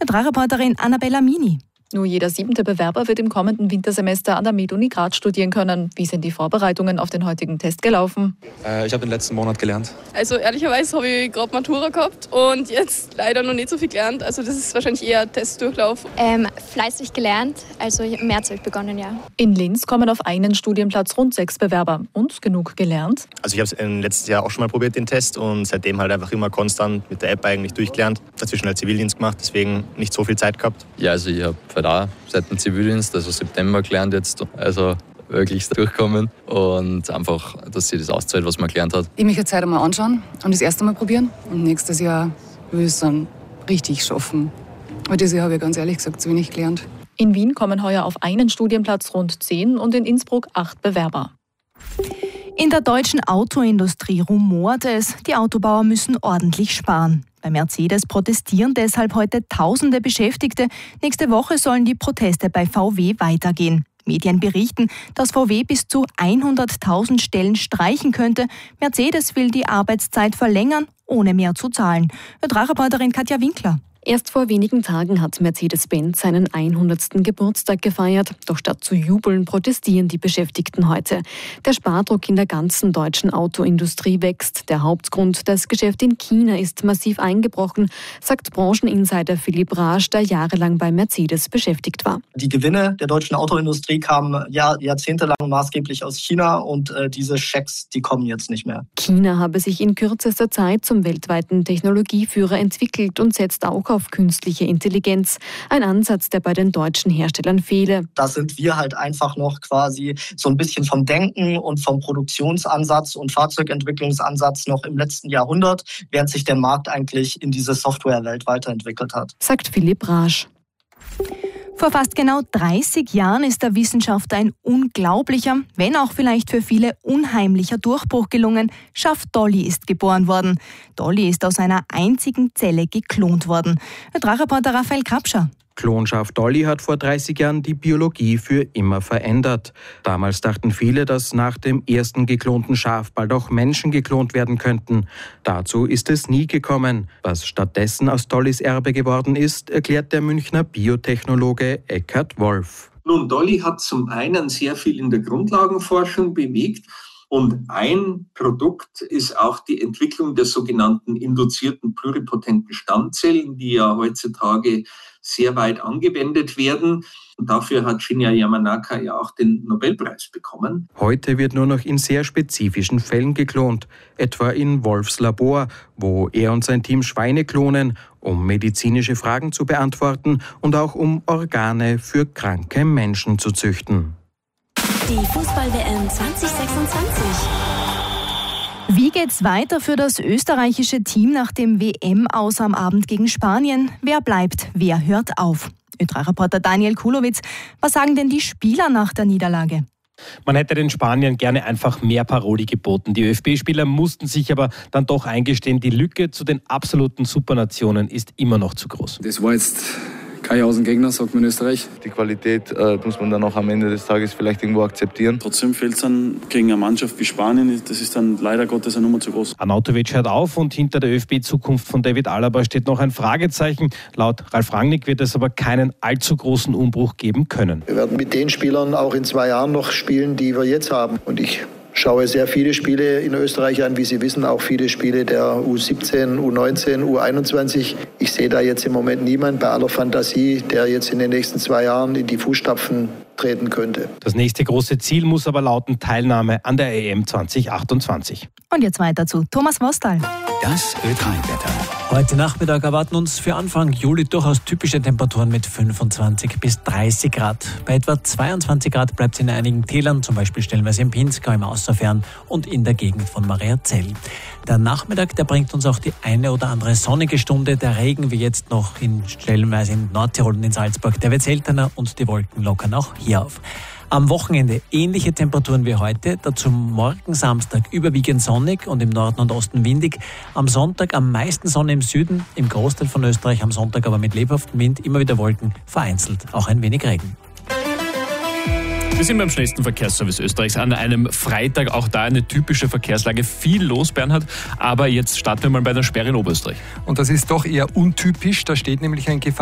Reporterin Annabella Mini. Nur jeder 7. Bewerber wird im kommenden Wintersemester an der MedUni Graz studieren können. Wie sind die Vorbereitungen auf den heutigen Test gelaufen? Ich habe den letzten Monat gelernt. Also ehrlicherweise habe ich gerade Matura gehabt und jetzt leider noch nicht so viel gelernt. Also das ist wahrscheinlich eher Testdurchlauf. Fleißig gelernt, also im März habe ich begonnen, ja. In Linz kommen auf einen Studienplatz rund 6 Bewerber. Und genug gelernt? Also ich habe es im letzten Jahr auch schon mal probiert, den Test, und seitdem halt einfach immer konstant mit der App eigentlich durchgelernt. Dazwischen halt Zivildienst gemacht, deswegen nicht so viel Zeit gehabt. Ja, also ich habe da seit dem Zivildienst, also September gelernt jetzt, also wirklich durchkommen und einfach, dass sie das auszahlt, was man gelernt hat. Ich möchte die Zeit einmal anschauen und das erste Mal probieren und nächstes Jahr will ich es dann richtig schaffen. Aber dieses Jahr habe ich ganz ehrlich gesagt zu wenig gelernt. In Wien kommen heuer auf einen Studienplatz rund 10 und in Innsbruck 8 Bewerber. In der deutschen Autoindustrie rumort es, die Autobauer müssen ordentlich sparen. Bei Mercedes protestieren deshalb heute Tausende Beschäftigte. Nächste Woche sollen die Proteste bei VW weitergehen. Medien berichten, dass VW bis zu 100.000 Stellen streichen könnte. Mercedes will die Arbeitszeit verlängern, ohne mehr zu zahlen. Reporterin Katja Winkler. Erst vor wenigen Tagen hat Mercedes-Benz seinen 100. Geburtstag gefeiert. Doch statt zu jubeln, protestieren die Beschäftigten heute. Der Spardruck in der ganzen deutschen Autoindustrie wächst. Der Hauptgrund, das Geschäft in China ist massiv eingebrochen, sagt Brancheninsider Philipp Rasch, der jahrelang bei Mercedes beschäftigt war. Die Gewinne der deutschen Autoindustrie kamen jahrzehntelang maßgeblich aus China und diese Schecks, die kommen jetzt nicht mehr. China habe sich in kürzester Zeit zum weltweiten Technologieführer entwickelt und setzt auch auf künstliche Intelligenz. Ein Ansatz, der bei den deutschen Herstellern fehle. Da sind wir halt einfach noch quasi so ein bisschen vom Denken und vom Produktionsansatz und Fahrzeugentwicklungsansatz noch im letzten Jahrhundert, während sich der Markt eigentlich in diese Softwarewelt weiterentwickelt hat. Sagt Philipp Rasch. Vor fast genau 30 Jahren ist der Wissenschaftler ein unglaublicher, wenn auch vielleicht für viele unheimlicher Durchbruch gelungen. Schaf Dolly ist geboren worden. Dolly ist aus einer einzigen Zelle geklont worden. Reporter Raphael Krapscher. Klonschaf Dolly hat vor 30 Jahren die Biologie für immer verändert. Damals dachten viele, dass nach dem ersten geklonten Schaf bald auch Menschen geklont werden könnten. Dazu ist es nie gekommen. Was stattdessen aus Dollys Erbe geworden ist, erklärt der Münchner Biotechnologe Eckhard Wolf. Nun, Dolly hat zum einen sehr viel in der Grundlagenforschung bewegt. Und ein Produkt ist auch die Entwicklung der sogenannten induzierten pluripotenten Stammzellen, die ja heutzutage sehr weit angewendet werden. Und dafür hat Shinya Yamanaka ja auch den Nobelpreis bekommen. Heute wird nur noch in sehr spezifischen Fällen geklont, etwa in Wolfs Labor, wo er und sein Team Schweine klonen, um medizinische Fragen zu beantworten und auch um Organe für kranke Menschen zu züchten. Die Fußball-WM 2026. Wie geht's weiter für das österreichische Team nach dem WM-Aus am Abend gegen Spanien? Wer bleibt, wer hört auf? Ö3-Reporter Daniel Kulowitz, was sagen denn die Spieler nach der Niederlage? Man hätte den Spaniern gerne einfach mehr Paroli geboten. Die ÖFB-Spieler mussten sich aber dann doch eingestehen, die Lücke zu den absoluten Supernationen ist immer noch zu groß. Das war jetzt kein Außengegner, sagt man in Österreich. Die Qualität muss man dann auch am Ende des Tages vielleicht irgendwo akzeptieren. Trotzdem fehlt es dann gegen eine Mannschaft wie Spanien. Das ist dann leider Gottes eine Nummer zu groß. Arnautovic hört auf und hinter der ÖFB-Zukunft von David Alaba steht noch ein Fragezeichen. Laut Ralf Rangnick wird es aber keinen allzu großen Umbruch geben können. Wir werden mit den Spielern auch in 2 Jahren noch spielen, die wir jetzt haben. Und ich schaue sehr viele Spiele in Österreich an, wie Sie wissen, auch viele Spiele der U17, U19, U21. Ich sehe da jetzt im Moment niemanden bei aller Fantasie, der jetzt in den nächsten 2 Jahren in die Fußstapfen treten könnte. Das nächste große Ziel muss aber lauten Teilnahme an der EM 2028. Und jetzt weiter zu Thomas Mostal. Das Ö3-Wetter. Heute Nachmittag erwarten uns für Anfang Juli durchaus typische Temperaturen mit 25 bis 30 Grad. Bei etwa 22 Grad bleibt es in einigen Tälern, zum Beispiel stellenweise im Pinzgau, im Außerfern und in der Gegend von Mariazell. Der Nachmittag, der bringt uns auch die eine oder andere sonnige Stunde. Der Regen, wie jetzt noch stellenweise in Nordtirol und in Salzburg, der wird seltener und die Wolken lockern auch hier auf. Am Wochenende ähnliche Temperaturen wie heute, dazu morgen Samstag überwiegend sonnig und im Norden und Osten windig. Am Sonntag am meisten Sonne im Süden, im Großteil von Österreich am Sonntag aber mit lebhaftem Wind, immer wieder Wolken, vereinzelt auch ein wenig Regen. Wir sind beim schnellsten Verkehrsservice Österreichs an einem Freitag. Auch da eine typische Verkehrslage. Viel los, Bernhard. Aber jetzt starten wir mal bei der Sperre in Oberösterreich. Und das ist doch eher untypisch. Da steht nämlich ein